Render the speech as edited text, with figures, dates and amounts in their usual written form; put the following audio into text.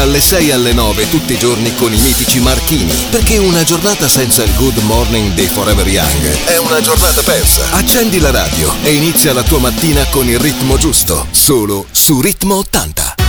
dalle 6 alle 9 tutti i giorni con i mitici Martini, perché una giornata senza il Good Morning dei Forever Young è una giornata persa. Accendi la radio e inizia la tua mattina con il ritmo giusto, solo su Ritmo 80.